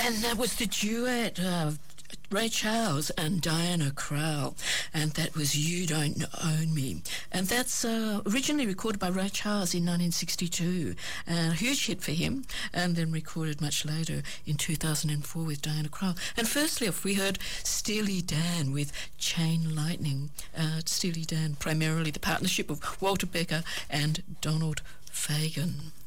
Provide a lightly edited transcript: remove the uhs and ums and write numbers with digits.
And that was the duet of Ray Charles and Diana Krall, and that was You Don't Own Me. And that's originally recorded by Ray Charles in 1962, a huge hit for him, and then recorded much later in 2004 with Diana Krall. And firstly off, we heard Steely Dan with Chain Lightning. Steely Dan, primarily the partnership of Walter Becker and Donald Fagen.